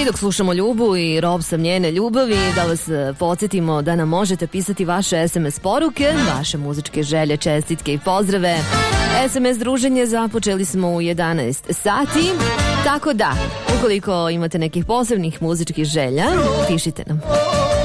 dok slušamo Ljubu i Rob sam njene ljubavi, da vas podsjetimo da nam možete pisati vaše SMS poruke, vaše muzičke želje, čestitke i pozdrave. SMS druženje započeli smo u 11 sati, tako da, ukoliko imate nekih posebnih muzičkih želja, pišite nam.